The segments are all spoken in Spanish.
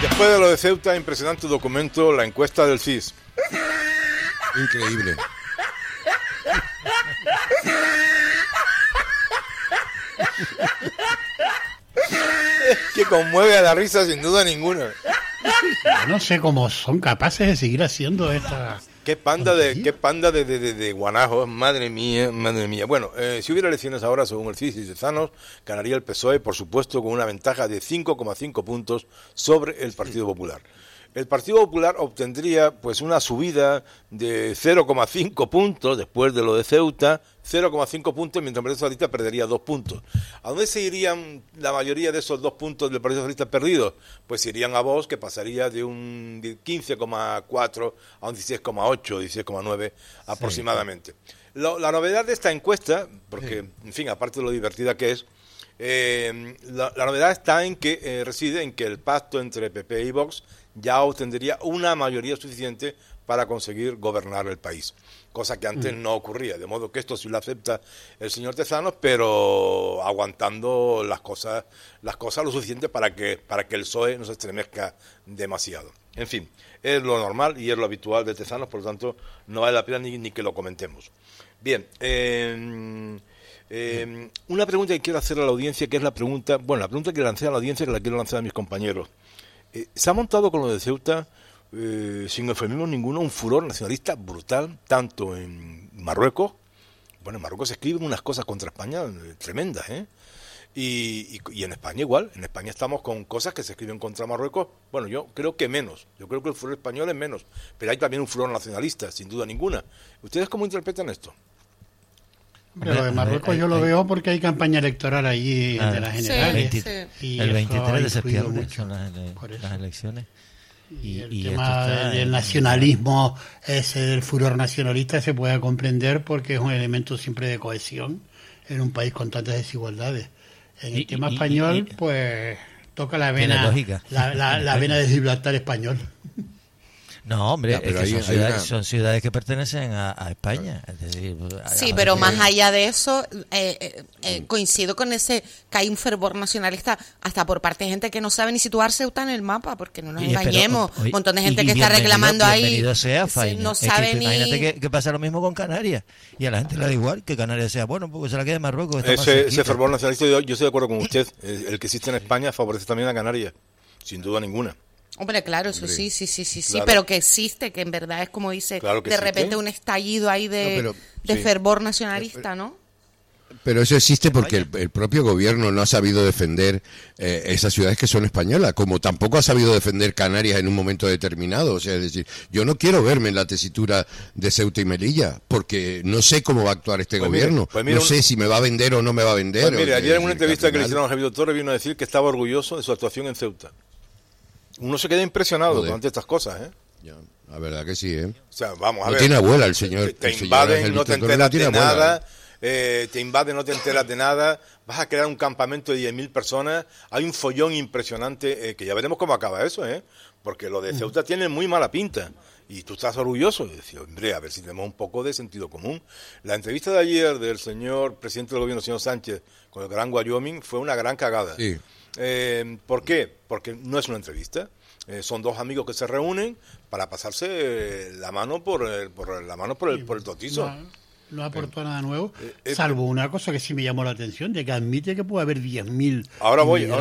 Después de lo de Ceuta, impresionante documento, la encuesta del CIS. Increíble. Que conmueve a la risa sin duda ninguna. No sé cómo son capaces de seguir haciendo esta... Qué panda de guanajos, madre mía, madre mía. Bueno, si hubiera elecciones ahora, según el CIS y Tezanos, ganaría el PSOE, por supuesto, con una ventaja de 5,5 puntos sobre el Partido Popular. El Partido Popular obtendría pues una subida de 0,5 puntos después de lo de Ceuta, 0,5 puntos, mientras el Partido Socialista perdería 2 puntos. ¿A dónde se irían la mayoría de esos 2 puntos del Partido Socialista perdidos? Pues se irían a Vox, que pasaría de un 15,4 a un 16,8, 16,9 aproximadamente. Sí. La novedad de esta encuesta, porque, en fin, aparte de lo divertida que es, la novedad está en que reside en que el pacto entre PP y Vox ya obtendría una mayoría suficiente para conseguir gobernar el país, cosa que antes no ocurría, de modo que esto sí lo acepta el señor Tezanos, pero aguantando las cosas lo suficiente para que el PSOE no se estremezca demasiado. En fin, es lo normal y es lo habitual de Tezanos, por lo tanto no vale la pena ni que lo comentemos. Bien, una pregunta que quiero hacer a la audiencia, que es la pregunta que lancé a la audiencia, que la quiero lanzar a mis compañeros. Se ha montado con lo de Ceuta, sin eufemismo ninguno, un furor nacionalista brutal, tanto en Marruecos. Bueno, en Marruecos se escriben unas cosas contra España tremendas, ¿eh? Y en España igual. En España estamos con cosas que se escriben contra Marruecos. Bueno, yo creo que menos. Yo creo que el furor español es menos. Pero hay también un furor nacionalista, sin duda ninguna. ¿Ustedes cómo interpretan esto? Pero lo de Marruecos yo lo veo porque hay campaña electoral allí de las generales. Sí. El 23 de septiembre son las elecciones. Y el tema del nacionalismo, el furor nacionalista se puede comprender porque es un elemento siempre de cohesión en un país con tantas desigualdades. En el tema español, pues toca la vena, la vena de Gibraltar español. No, hombre, son ciudades que pertenecen a España. Es decir, sí, pero más allá de eso, coincido con ese que hay un fervor nacionalista hasta por parte de gente que no sabe ni situar Ceuta en el mapa, porque no nos engañemos. Un montón de gente que está reclamando ahí sea, no sabe ni... Imagínate que pasa lo mismo con Canarias. Y a la gente le da igual que Canarias sea bueno, porque se la quede Marruecos. Ese fervor nacionalista, yo estoy de acuerdo con usted. El que existe en España favorece también a Canarias, sin duda ninguna. Hombre, claro, eso sí, claro. Pero que existe, que en verdad es como dice, claro que de repente un estallido ahí de fervor nacionalista, ¿no? Pero eso existe porque el propio gobierno no ha sabido defender esas ciudades que son españolas, como tampoco ha sabido defender Canarias en un momento determinado. O sea, es decir, yo no quiero verme en la tesitura de Ceuta y Melilla, porque no sé cómo va a actuar este gobierno. No sé si me va a vender o no me va a vender. Pues mire, ayer en una entrevista que le hicieron a Javier Torres vino a decir que estaba orgulloso de su actuación en Ceuta. Uno se queda impresionado ante estas cosas, ¿eh? Ya, la verdad que sí, ¿eh? O sea, vamos a ver. No tiene abuela el señor. Te invaden, no te enteras de nada. Te invaden, no te enteras de nada. Vas a crear un campamento de 10.000 personas. Hay un follón impresionante, que ya veremos cómo acaba eso, ¿eh? Porque lo de Ceuta tiene muy mala pinta. Y tú estás orgulloso. Y decía, hombre, a ver si tenemos un poco de sentido común. La entrevista de ayer del señor presidente del gobierno, señor Sánchez, con el Gran Wyoming, fue una gran cagada. Sí. ¿Por qué? Porque no es una entrevista. Son dos amigos que se reúnen para pasarse la mano por el totizo. No aportó nada nuevo, salvo una cosa que sí me llamó la atención, de que admite que puede haber 10.000. Ahora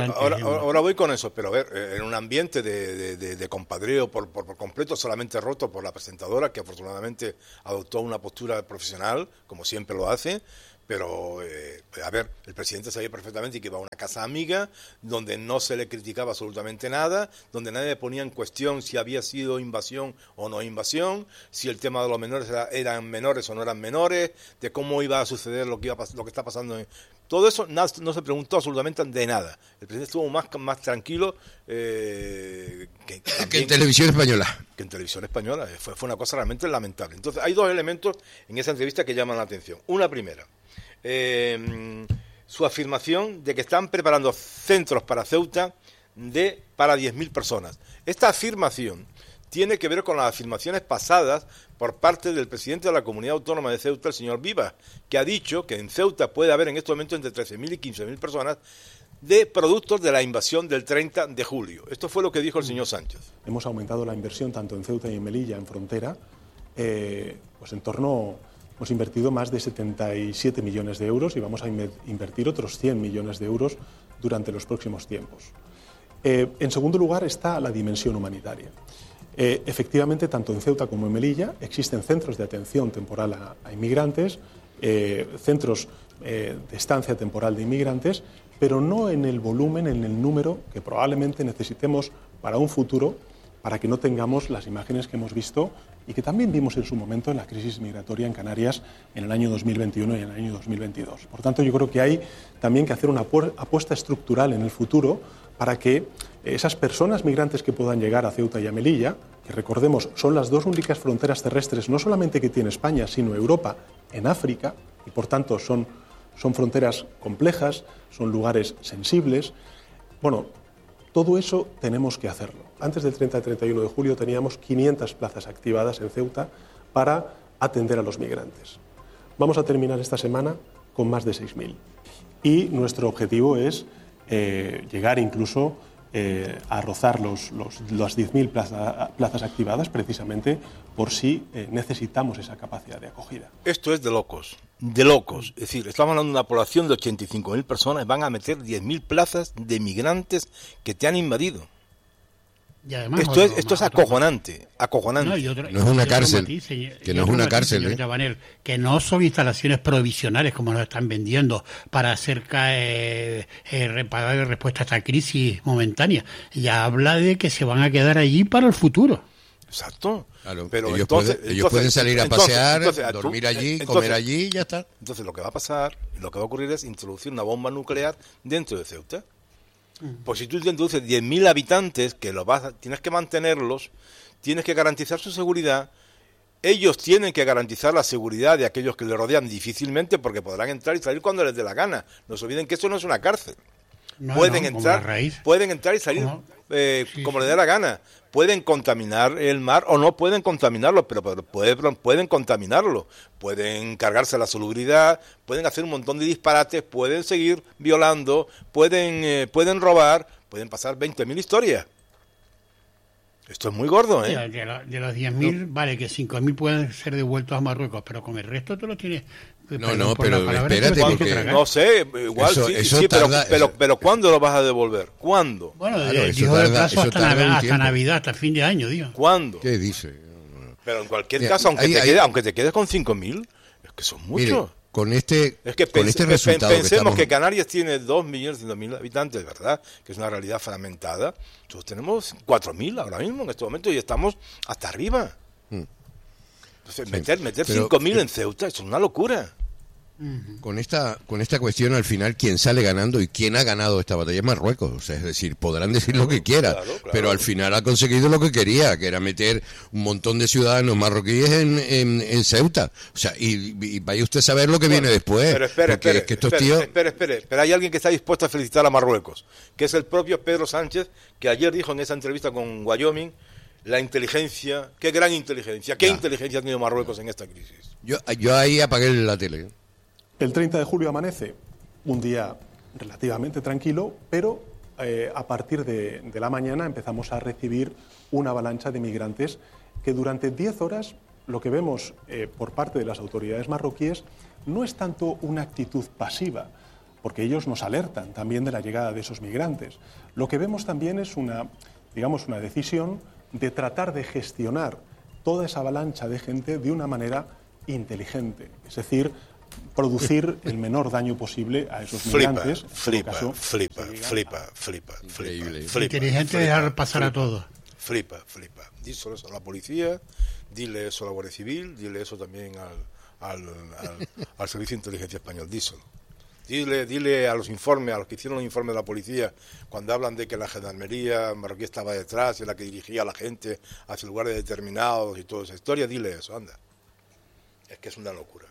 voy con eso, pero a ver, en un ambiente de compadreo por completo, solamente roto por la presentadora, que afortunadamente adoptó una postura profesional, como siempre lo hace. Pero, a ver, el presidente sabía perfectamente que iba a una casa amiga, donde no se le criticaba absolutamente nada, donde nadie ponía en cuestión si había sido invasión o no invasión, si el tema de los menores eran menores o no eran menores, de cómo iba a suceder lo que está pasando. Todo eso no se preguntó absolutamente de nada. El presidente estuvo más tranquilo que en televisión española. Que en televisión española. Fue una cosa realmente lamentable. Entonces, hay dos elementos en esa entrevista que llaman la atención. Una primera. Su afirmación de que están preparando centros para Ceuta para 10.000 personas. Esta afirmación tiene que ver con las afirmaciones pasadas por parte del presidente de la Comunidad Autónoma de Ceuta, el señor Vivas, que ha dicho que en Ceuta puede haber en este momento entre 13.000 y 15.000 personas, de productos de la invasión del 30 de julio. Esto fue lo que dijo el señor Sánchez. Hemos aumentado la inversión tanto en Ceuta y en Melilla, en frontera, pues en torno, hemos invertido más de 77 millones de euros y vamos a invertir otros 100 millones de euros durante los próximos tiempos. En segundo lugar está la dimensión humanitaria. Efectivamente, tanto en Ceuta como en Melilla existen centros de atención temporal a inmigrantes, centros de estancia temporal de inmigrantes, pero no en el volumen, en el número que probablemente necesitemos para un futuro, para que no tengamos las imágenes que hemos visto y que también vimos en su momento en la crisis migratoria en Canarias en el año 2021 y en el año 2022. Por tanto, yo creo que hay también que hacer una apuesta estructural en el futuro para que esas personas migrantes que puedan llegar a Ceuta y a Melilla, que recordemos son las dos únicas fronteras terrestres no solamente que tiene España, sino Europa en África, y por tanto son fronteras complejas, son lugares sensibles. Bueno, todo eso tenemos que hacerlo. Antes del 30 y 31 de julio teníamos 500 plazas activadas en Ceuta para atender a los migrantes. Vamos a terminar esta semana con más de 6.000. Y nuestro objetivo es llegar incluso a rozar las 10.000 plazas activadas, precisamente por si necesitamos esa capacidad de acogida. Esto es de locos, de locos. Es decir, estamos hablando de una población de 85.000 personas, van a meter 10.000 plazas de migrantes que te han invadido. Y además, esto es acojonante, acojonante. No es una cárcel, que no es una cárcel. Chabanel, que no son instalaciones provisionales como nos están vendiendo para hacer para dar respuesta a esta crisis momentánea. Ya habla de que se van a quedar allí para el futuro. Exacto. Claro, pero ellos pueden salir a pasear, dormir allí, comer allí y ya está. Entonces lo que va a pasar, lo que va a ocurrir es introducir una bomba nuclear dentro de Ceuta. Pues si tú introduces 10.000 habitantes, que tienes que mantenerlos, tienes que garantizar su seguridad, ellos tienen que garantizar la seguridad de aquellos que les rodean difícilmente porque podrán entrar y salir cuando les dé la gana. No se olviden que eso no es una cárcel. Pueden entrar y salir como les dé la gana. Pueden contaminar el mar o no pueden contaminarlo, pero pueden contaminarlo. Pueden cargarse la salubridad, pueden hacer un montón de disparates, pueden seguir violando, pueden robar, pueden pasar 20.000 historias. Esto es muy gordo, ¿eh? De los 10.000, vale, que 5.000 pueden ser devueltos a Marruecos, pero con el resto tú lo tienes... No, pero espérate, porque... No sé, igual eso sí, pero ¿cuándo lo vas a devolver? ¿Cuándo? Bueno, dijo el plazo hasta Navidad, hasta fin de año, digo. ¿Cuándo? ¿Qué dice? Pero en cualquier caso, aunque te quedes con 5.000, es que son muchos. Con este resultado pensemos que Canarias tiene 2.100.000 habitantes, ¿verdad? Que es una realidad fragmentada. Nosotros tenemos 4.000 ahora mismo, en este momento, y estamos hasta arriba. Entonces, meter 5.000 en Ceuta es una locura. Con esta cuestión, al final, quien sale ganando y quien ha ganado esta batalla es Marruecos. O sea, es decir, podrán decir lo que quieran, claro. Pero al final ha conseguido lo que quería, que era meter un montón de ciudadanos marroquíes en Ceuta. O sea, y vaya usted a saber lo que viene después. Pero espere. Hay alguien que está dispuesto a felicitar a Marruecos, que es el propio Pedro Sánchez, que ayer dijo en esa entrevista con Wyoming, la inteligencia, qué gran inteligencia, qué inteligencia ha tenido Marruecos en esta crisis. Yo ahí apagué la tele. El 30 de julio amanece un día relativamente tranquilo, pero a partir de la mañana empezamos a recibir una avalancha de migrantes que durante 10 horas lo que vemos por parte de las autoridades marroquíes no es tanto una actitud pasiva, porque ellos nos alertan también de la llegada de esos migrantes. Lo que vemos también es una decisión de tratar de gestionar toda esa avalancha de gente de una manera inteligente, es decir, producir el menor daño posible a esos migrantes. Flipa. Inteligente dejar pasar a todos. Flipa. Díselo eso a la policía, dile eso a la Guardia Civil, dile eso también al Servicio de Inteligencia Español, díselo. Dile a los que hicieron los informes de la policía, cuando hablan de que la gendarmería marroquí estaba detrás y la que dirigía a la gente hacia lugares determinados y toda esa historia, dile eso, anda. Es que es una locura.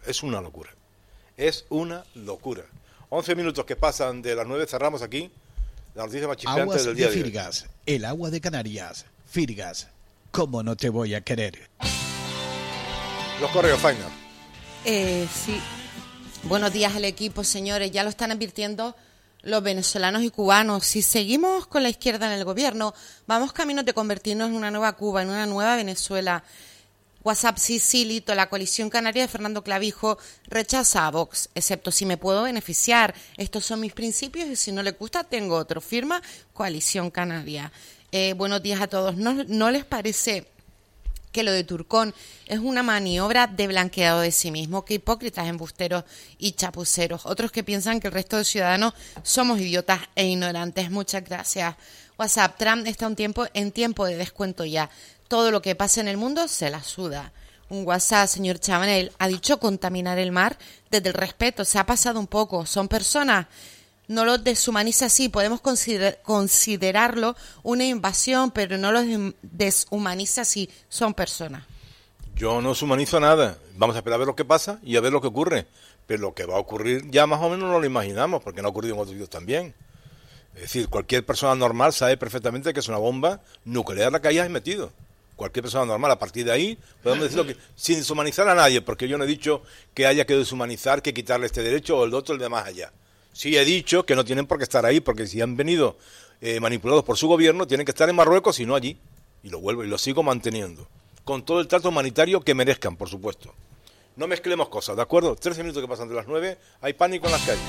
11 minutos que pasan de las 9, cerramos aquí la noticia más chispeante del día de hoy. Firgas, el agua de Canarias. Firgas, ¿cómo no te voy a querer? Los correos, Faina. Sí. Buenos días al equipo, señores. Ya lo están advirtiendo los venezolanos y cubanos, si seguimos con la izquierda en el gobierno, vamos camino de convertirnos en una nueva Cuba, en una nueva Venezuela. WhatsApp Sicilito, la coalición canaria de Fernando Clavijo rechaza a Vox, excepto si me puedo beneficiar. Estos son mis principios y si no le gusta tengo otro. Firma Coalición Canaria. Buenos días a todos. ¿No les parece que lo de Turcón es una maniobra de blanqueado de sí mismo? Qué hipócritas, embusteros y chapuceros. Otros que piensan que el resto de ciudadanos somos idiotas e ignorantes. Muchas gracias. WhatsApp, Trump está en tiempo de descuento ya. Todo lo que pasa en el mundo se la suda. Un WhatsApp, señor Chabanel, ha dicho contaminar el mar desde el respeto. Se ha pasado un poco. Son personas. No los deshumaniza así. Podemos considerarlo una invasión, pero no los deshumaniza así. Son personas. Yo no deshumanizo nada. Vamos a esperar a ver lo que pasa y a ver lo que ocurre. Pero lo que va a ocurrir ya más o menos no lo imaginamos, porque no ha ocurrido en otros sitios también. Es decir, cualquier persona normal sabe perfectamente que es una bomba nuclear la que hayas metido. Cualquier persona normal. A partir de ahí podemos decirlo que sin deshumanizar a nadie, porque yo no he dicho que haya que deshumanizar, que quitarle este derecho o el otro, el de más allá. Sí he dicho que no tienen por qué estar ahí, porque si han venido manipulados por su gobierno, tienen que estar en Marruecos y no allí. Y lo vuelvo y lo sigo manteniendo. Con todo el trato humanitario que merezcan, por supuesto. No mezclemos cosas, ¿de acuerdo? 13 minutos que pasan de las 9, hay pánico en las calles.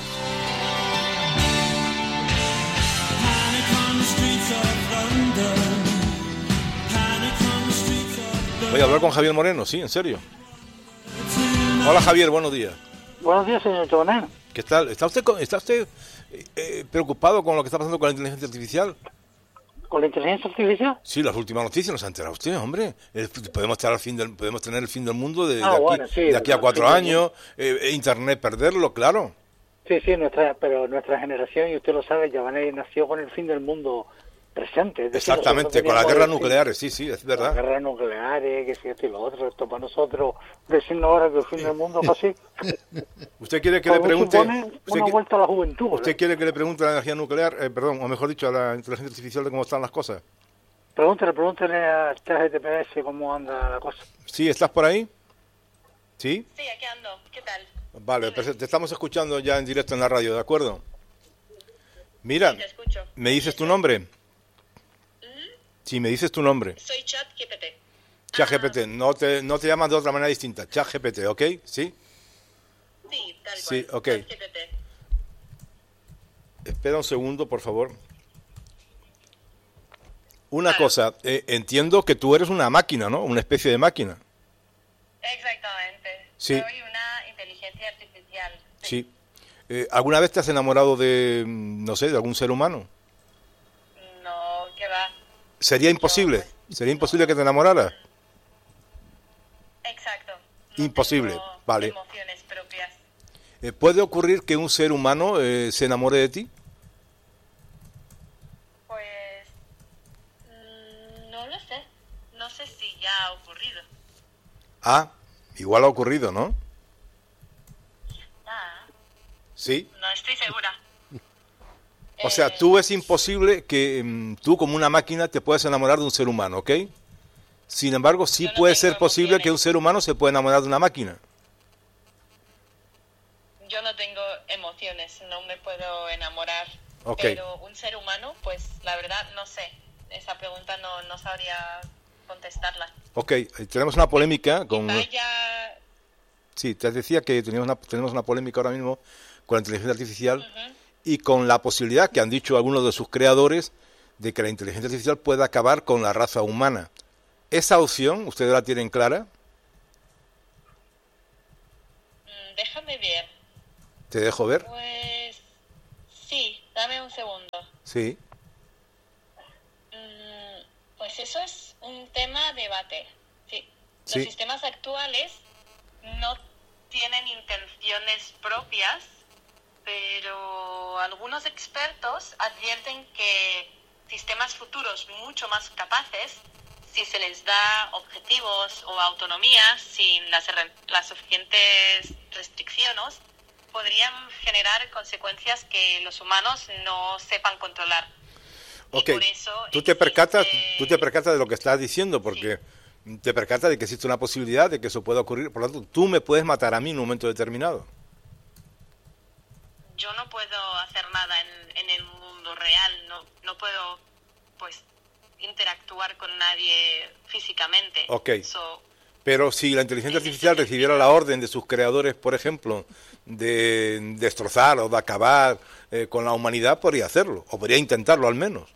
Voy a hablar con Javier Moreno, sí, en serio. Hola Javier, buenos días. Buenos días, señor Chabanel. ¿Qué tal? ¿Está usted preocupado con lo que está pasando con la inteligencia artificial? ¿Con la inteligencia artificial? Sí, las últimas noticias nos ha enterado usted, hombre. Podemos tener el fin del mundo de aquí a 4 años, Internet perderlo, claro. Sí, pero nuestra generación, y usted lo sabe, Chabanel nació con el fin del mundo presente. Exactamente, con las guerras nucleares, sí, es verdad. Las guerras nucleares, que si esto y lo otro, esto para nosotros, decirnos ahora que el fin del mundo es así. ¿Usted quiere que le pregunte? Una vuelta a la juventud. ¿Usted quiere que le pregunte a la energía nuclear, o mejor dicho, a la inteligencia artificial de cómo están las cosas? Pregúntele a ChatGPT cómo anda la cosa. Sí, ¿estás por ahí? ¿Sí? Sí, aquí ando. ¿Qué tal? Vale, te estamos escuchando ya en directo en la radio, ¿de acuerdo? Mira, sí, te escucho. ¿Me dices tu nombre? Sí, me dices tu nombre. Soy ChatGPT. ChatGPT, no te llamas de otra manera distinta. ChatGPT, ¿ok? ¿Sí? Sí, tal cual. Sí, ok. ChatGPT. Espera un segundo, por favor. Una cosa, entiendo que tú eres una máquina, ¿no? Una especie de máquina. Exactamente. Sí. Soy una inteligencia artificial. Sí. ¿Alguna vez te has enamorado de, no sé, de algún ser humano? No, ¿qué va? ¿Sería imposible? ¿Sería imposible que te enamoraras? Exacto. No imposible, vale. Emociones propias. ¿Puede ocurrir que un ser humano se enamore de ti? Pues no lo sé. No sé si ya ha ocurrido. Ah, igual ha ocurrido, ¿no? ¿Sí? No estoy segura. O sea, tú es imposible que tú como una máquina te puedas enamorar de un ser humano, ¿ok? Sin embargo, sí puede ser posible que un ser humano se pueda enamorar de una máquina. Yo no tengo emociones, no me puedo enamorar. Okay. Pero un ser humano, pues la verdad no sé. Esa pregunta no sabría contestarla. Ok, tenemos una polémica con... Ya... Sí, te decía que tenemos una polémica ahora mismo con la inteligencia artificial y con la posibilidad que han dicho algunos de sus creadores de que la inteligencia artificial pueda acabar con la raza humana. ¿Esa opción ustedes la tienen clara? Déjame ver. ¿Te dejo ver? Pues sí, dame un segundo. Sí. Pues eso es un tema de debate. Sí. Sí. Los sistemas actuales no tienen intenciones propias, pero algunos expertos advierten que sistemas futuros mucho más capaces, si se les da objetivos o autonomía sin las suficientes restricciones, podrían generar consecuencias que los humanos no sepan controlar. Ok, tú te percatas de lo que estás diciendo, porque te percatas de que existe una posibilidad de que eso pueda ocurrir. Por lo tanto, tú me puedes matar a mí en un momento determinado. Yo no puedo hacer nada real, no puedo pues interactuar con nadie físicamente. Ok. Pero si la inteligencia artificial recibiera la orden de sus creadores, por ejemplo, de destrozar o de acabar con la humanidad, podría hacerlo, o podría intentarlo al menos.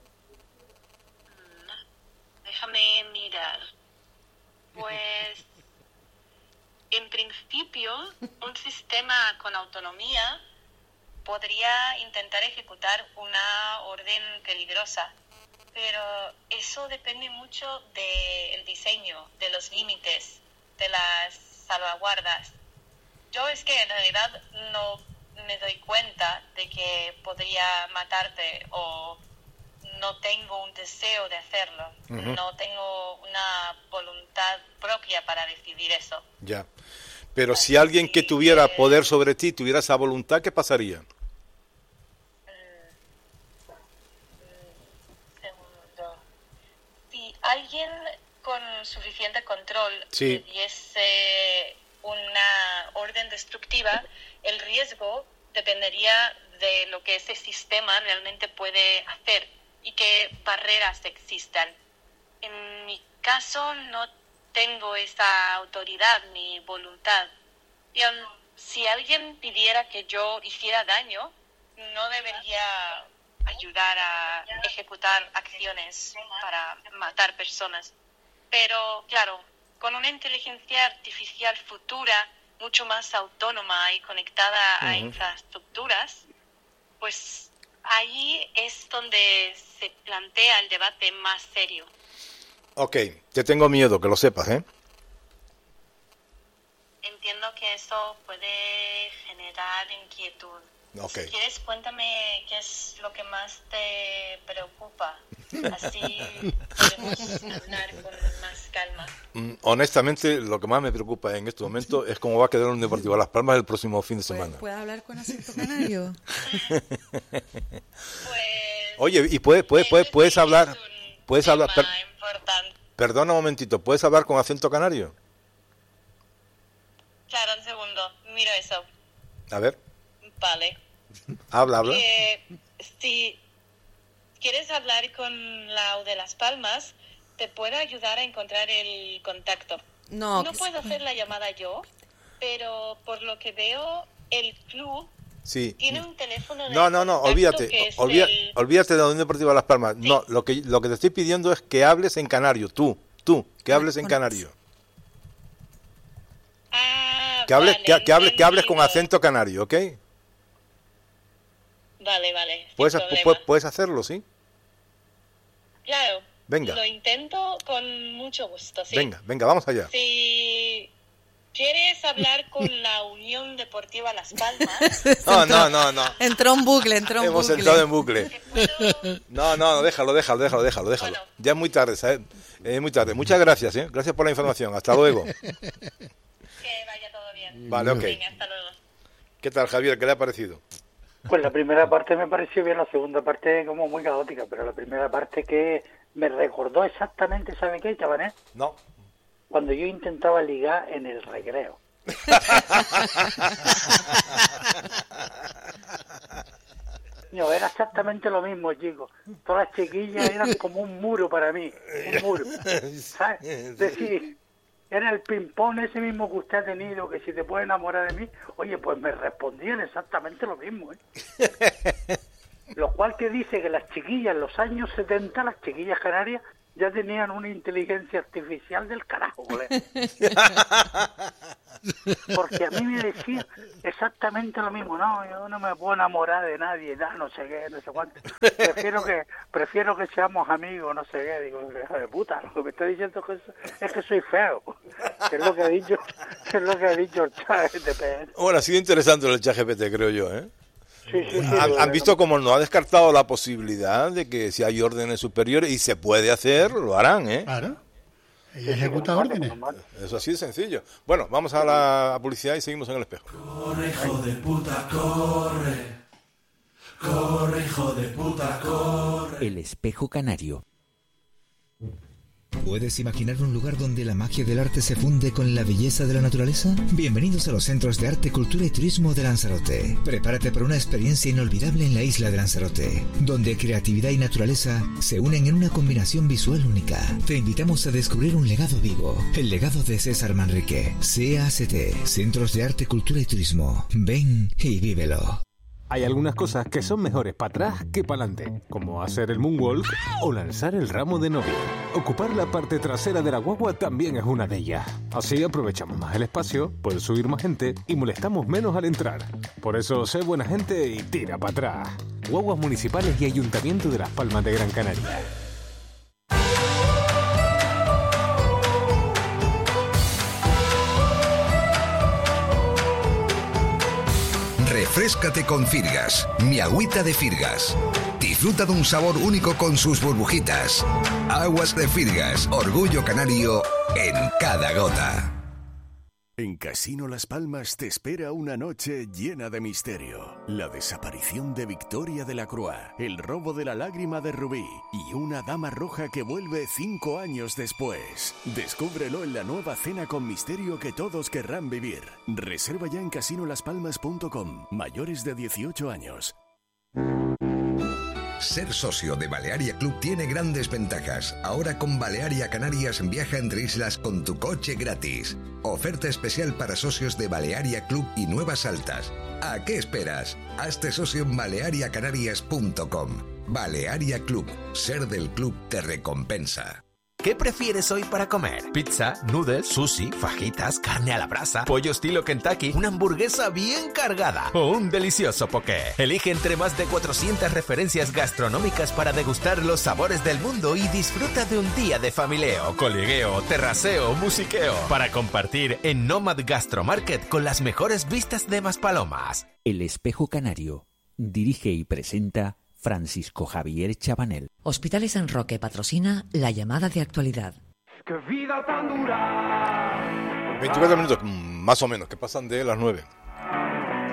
Déjame mirar. Pues, en principio, un sistema con autonomía podría intentar ejecutar una orden peligrosa, pero eso depende mucho del diseño, de los límites, de las salvaguardas. Yo es que en realidad no me doy cuenta de que podría matarte o no tengo un deseo de hacerlo. Uh-huh. No tengo una voluntad propia para decidir eso. Ya. Pero si alguien que tuviera poder sobre ti tuviera esa voluntad, ¿qué pasaría? Alguien con suficiente control le diese una orden destructiva, el riesgo dependería de lo que ese sistema realmente puede hacer y qué barreras existan. En mi caso no tengo esa autoridad ni voluntad. Y si alguien pidiera que yo hiciera daño, no debería ayudar a ejecutar acciones para matar personas. Pero, claro, con una inteligencia artificial futura, mucho más autónoma y conectada a infraestructuras, pues ahí es donde se plantea el debate más serio. Ok, te tengo miedo, que lo sepas, ¿eh? Entiendo que eso puede generar inquietud. Okay. Si quieres, cuéntame qué es lo que más te preocupa. Así podemos hablar con más calma. Honestamente, lo que más me preocupa en este momento es cómo va a quedar un Deportivo Las Palmas el próximo fin de semana. ¿Puedes hablar con acento canario? Oye, ¿y puedes hablar? ¿Puedes hablar? Perdona un momentito, ¿puedes hablar con acento canario? Claro, un segundo. Mira eso. A ver. Vale. Habla. Si quieres hablar con la de Las Palmas, te puedo ayudar a encontrar el contacto. No puedo hacer la llamada yo, pero por lo que veo, el club tiene un teléfono de No, olvídate. Olvídate de la Unión Deportiva Las Palmas. ¿Sí? No, lo que te estoy pidiendo es que hables en canario. Tú, que hables en canario. Que hables con acento canario, ¿ok? Vale. ¿Puedes hacerlo, sí? Claro. Venga. Lo intento con mucho gusto, sí. Venga, vamos allá. Si quieres hablar con la Unión Deportiva Las Palmas... No. Entró en bucle. Hemos entrado en bucle. No, déjalo. Bueno. Ya es muy tarde, ¿sabes? Es muy tarde. Muchas gracias, ¿eh? Gracias por la información. Hasta luego. Que vaya todo bien. Vale, ok. Venga, hasta luego. ¿Qué tal, Javier? ¿Qué le ha parecido? Pues la primera parte me pareció bien, la segunda parte como muy caótica, pero la primera parte que me recordó exactamente, ¿sabe qué, chavales? No. Cuando yo intentaba ligar en el recreo. No, era exactamente lo mismo, chicos. Todas las chiquillas eran como un muro para mí, un muro. ¿Sabes? Es decir, era el ping-pong ese mismo que usted ha tenido, que si te puede enamorar de mí, oye, pues me respondían exactamente lo mismo, ¿eh? Lo cual que dice que las chiquillas en los años 70, las chiquillas canarias, ya tenían una inteligencia artificial del carajo, colega. Porque a mí me decía exactamente lo mismo. No, yo no me puedo enamorar de nadie, no sé qué, no sé cuánto. Prefiero que seamos amigos, no sé qué. Digo, hija de puta, lo que me está diciendo es que soy feo. Que es lo que ha dicho el ChatGPT. Bueno, ha sido interesante el ChatGPT, creo yo, ¿eh? Sí, ¿Han visto cómo no ha descartado la posibilidad de que si hay órdenes superiores y se puede hacer, lo harán, ¿eh? Claro. Ella ejecuta órdenes. Eso así de sencillo. Bueno, vamos a la publicidad y seguimos en el espejo. Corre, hijo de puta, corre. Corre, hijo de puta, corre. El espejo canario. ¿Puedes imaginar un lugar donde la magia del arte se funde con la belleza de la naturaleza? Bienvenidos a los Centros de Arte, Cultura y Turismo de Lanzarote. Prepárate para una experiencia inolvidable en la isla de Lanzarote, donde creatividad y naturaleza se unen en una combinación visual única. Te invitamos a descubrir un legado vivo, el legado de César Manrique. CACT, Centros de Arte, Cultura y Turismo. Ven y vívelo. Hay algunas cosas que son mejores para atrás que para adelante, como hacer el moonwalk o lanzar el ramo de novia. Ocupar la parte trasera de la guagua también es una de ellas. Así aprovechamos más el espacio, puede subir más gente y molestamos menos al entrar. Por eso, sé buena gente y tira para atrás. Guaguas municipales y Ayuntamiento de Las Palmas de Gran Canaria. Refréscate con Firgas, mi agüita de Firgas. Disfruta de un sabor único con sus burbujitas. Aguas de Firgas, orgullo canario en cada gota. En Casino Las Palmas te espera una noche llena de misterio. La desaparición de Victoria de la Croix, el robo de la lágrima de Rubí y una dama roja que vuelve 5 años después. Descúbrelo en la nueva cena con misterio que todos querrán vivir. Reserva ya en casinolaspalmas.com. Mayores de 18 años. Ser socio de Balearia Club tiene grandes ventajas. Ahora con Balearia Canarias viaja entre islas con tu coche gratis. Oferta especial para socios de Balearia Club y Nuevas Altas. ¿A qué esperas? Hazte socio en baleariacanarias.com. Balearia Club. Ser del club te recompensa. ¿Qué prefieres hoy para comer? ¿Pizza, noodles, sushi, fajitas, carne a la brasa, pollo estilo Kentucky, una hamburguesa bien cargada o un delicioso poké? Elige entre más de 400 referencias gastronómicas para degustar los sabores del mundo y disfruta de un día de familieo, coligueo, terraceo, musiqueo para compartir en Nomad Gastromarket con las mejores vistas de Maspalomas. El Espejo Canario dirige y presenta Francisco Javier Chabanel. Hospitales San Roque patrocina la llamada de actualidad. ¡Qué vida tan dura! 24 minutos, más o menos, que pasan de las 9.